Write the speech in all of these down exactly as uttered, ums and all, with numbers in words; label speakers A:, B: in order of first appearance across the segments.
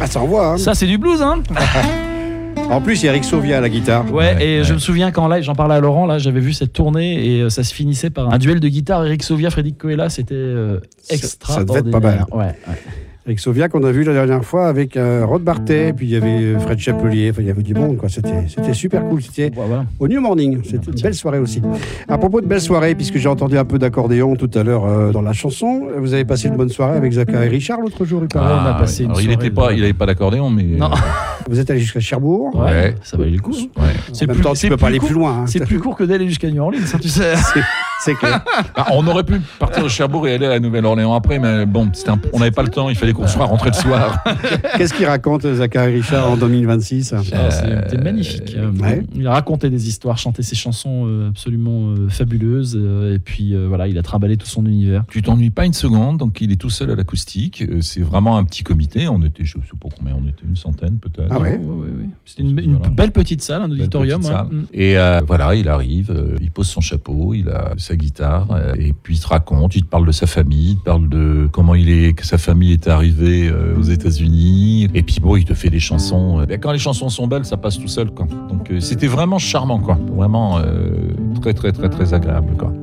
A: Ah, ça envoie, hein.
B: Ça, c'est du blues, hein.
A: En plus, il y a Eric Sauvia à la guitare.
B: Ouais,
C: Ouais,
B: et
C: ouais.
B: je me souviens qu'en live, j'en parlais à Laurent, là, j'avais vu cette tournée et euh, ça se finissait par un duel de guitare. Eric Sauvia, Frédéric Coella, c'était euh,
A: Ça-
B: extra.
A: ça devait être pas mal.
B: Ouais, ouais.
A: Eric Sauvia qu'on a vu la dernière fois avec euh, Rod Bartet, puis il y avait euh, Fred Chapelier, enfin il y avait du monde, quoi. C'était, c'était super cool. C'était
B: Bon, voilà.
A: au New Morning. C'était une belle soirée aussi. À propos de belle soirée, puisque j'ai entendu un peu d'accordéon tout à l'heure euh, dans la chanson, vous avez passé une bonne soirée avec Zachary Richard l'autre jour, il paraît.
B: on a passé une
C: alors, il
B: soirée
C: était
B: de-
C: pas, il n'avait pas d'accordéon, mais.
B: Non.
C: euh,
A: Vous êtes allé jusqu'à Cherbourg.
B: Ouais,
C: Ouais.
B: ça valait le coup.
C: ouais.
B: C'est
A: En même
B: plus-
A: temps, tu
B: c'est
A: peux pas aller
B: court-
A: plus loin. hein.
B: C'est plus court que d'aller jusqu'à New Orleans, ça, tu sais.
A: C'est- C'est clair.
C: Ah, on aurait pu partir de Cherbourg et aller à la Nouvelle-Orléans après, mais bon, c'était un- on n'avait pas le temps, il fallait qu'on soit rentré le soir.
A: Qu'est-ce qu'il raconte Zachary Richard en deux mille vingt-six?
B: Ah, C'était magnifique. Euh,
A: ouais.
B: Il a raconté des histoires, chanté ses chansons euh, absolument euh, fabuleuses. euh, et puis euh, voilà, il a trimballé tout son univers.
C: Tu t'ennuies pas une seconde, donc il est tout seul à l'acoustique. Euh, C'est vraiment un petit comité. On était, je sais pas combien, on était une centaine peut-être.
A: Ah ouais.
B: Ouais, ouais, ouais. C'était une, une
C: Voilà.
B: belle petite salle, un
C: Belle
B: auditorium.
C: petite
B: ouais.
C: salle.
B: Mm.
C: Et euh, voilà, il arrive, euh, il pose son chapeau, il a sa guitare, euh, et puis il te raconte, il te parle de sa famille, il te parle de comment il est, que sa famille est arrivée euh, aux États-Unis. Et puis bon, il te fait des chansons. Euh, ben, quand les chansons sont belles, ça passe tout seul, quoi. Donc euh, c'était vraiment charmant, quoi. Vraiment euh, très très très très agréable, quoi.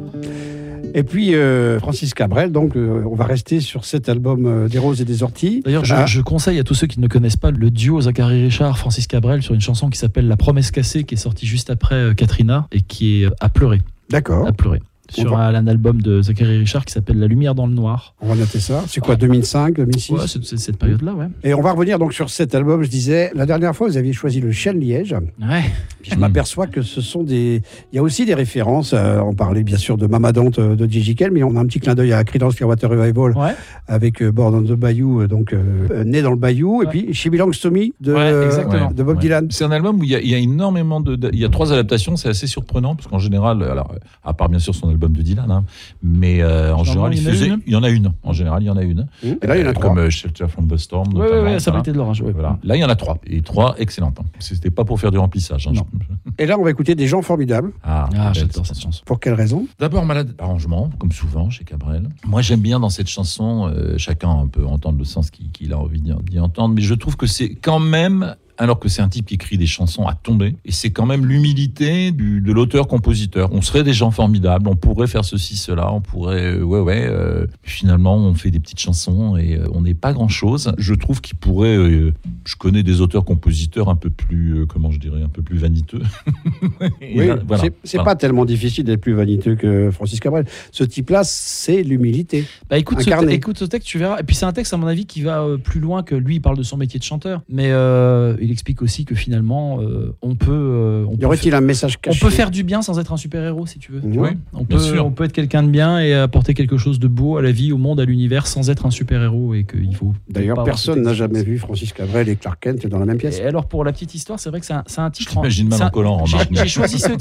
A: Et puis euh, Francis Cabrel, donc euh, on va rester sur cet album euh, des Roses et des Orties.
B: D'ailleurs, je,
A: Ah,
B: je conseille à tous ceux qui ne connaissent pas le duo Zachary Richard, Francis Cabrel, sur une chanson qui s'appelle La Promesse cassée, qui est sortie juste après euh, Katrina et qui est euh, à pleurer.
A: D'accord,
B: À pleurer. Sur
A: On va-
B: un, un album de Zachary Richard qui s'appelle La lumière dans le noir.
A: on va noter ça. C'est quoi, deux mille cinq, deux mille six?
B: Ouais, c'est c'est cette période-là, ouais.
A: Et on va revenir donc sur cet album. Je disais, la dernière fois, vous aviez choisi le Chêne Liège.
B: Ouais.
A: Puis je
C: Mm.
A: m'aperçois que ce sont des... Il y a aussi des références. euh, on parlait bien sûr de Mamadante euh, de Gigi Kell, mais on a un petit clin d'œil à Creedence Clearwater Revival
B: Ouais.
A: avec euh, Born on the Bayou, euh, donc euh, euh, né dans le Bayou. Et
B: Ouais.
A: puis She Belongs to Me de,
B: Ouais, exactement.
A: de Bob
C: Ouais.
A: Dylan.
C: C'est un album où il y a, il y a énormément de, de- il y a trois adaptations, c'est assez surprenant parce qu'en général, alors à part bien sûr son album de Dylan, hein, mais euh, en
B: Généralement,
C: général il
B: il y en a
C: faisait,
B: une.
C: il y en a une. En général, il y en a une.
A: Et là, il y en a
C: Euh,
A: trois.
C: Comme euh, Shelter from the Storm.
B: Ouais, ouais,
C: notamment,
B: ouais, ça
C: voilà.
B: arrêtait de l'orage. Ouais.
C: Voilà. Là, il y en a trois. Et trois excellentes. hein. C'était pas pour faire du remplissage. hein.
B: Non.
C: Je-
A: Et là, on va écouter des gens formidables.
C: Ah,
B: Ah,
C: belle,
B: j'adore cette chanson.
A: Pour quelle raison?
C: D'abord, malade arrangement, comme souvent chez Cabrel. Moi, j'aime bien dans cette chanson, euh, chacun peut entendre le sens qu'il qu'il a envie d'y d'y entendre, mais je trouve que c'est quand même, alors que c'est un type qui écrit des chansons à tomber, et c'est quand même l'humilité du- de l'auteur-compositeur. On serait des gens formidables, on pourrait faire ceci, cela, on pourrait, euh, ouais, ouais, euh, finalement, on fait des petites chansons et euh, on n'est pas grand-chose. Je trouve qu'il pourrait, euh, je connais des auteurs-compositeurs un peu plus, euh, comment je dirais, un peu plus vaniteux. Et
A: Oui,
C: là, voilà.
A: c'est- c'est
C: Voilà.
A: pas tellement difficile d'être plus vaniteux que Francis Cabrel. Ce type-là, c'est l'humilité.
B: Bah écoute ce,
A: Incarné.
B: écoute ce texte, tu verras. Et puis c'est un texte, à mon avis, qui va euh, plus loin que lui. Il parle de son métier de chanteur, mais euh, il explique aussi que finalement, euh, on peut, euh, on
A: Y
B: peut
A: aurait-il un message
B: On
A: caché?
B: peut faire du bien sans être un super-héros, si tu veux.
A: Oui,
B: Tu vois on,
C: bien
B: peut,
C: sûr.
B: on peut être quelqu'un de bien et apporter quelque chose de beau à la vie, au monde, à l'univers, sans être un super-héros. Et qu'il faut
A: D'ailleurs,
B: pas avoir
A: personne
B: cette
A: n'a
B: exigence.
A: jamais vu Francis Cabrel et Clark Kent dans la même pièce.
B: Et alors, pour la petite histoire, c'est vrai que c'est un, c'est un titre.
C: Je t'imagine
B: c'est un-
C: Manon Collant en
B: J'ai
C: marque.
B: j'ai choisi ce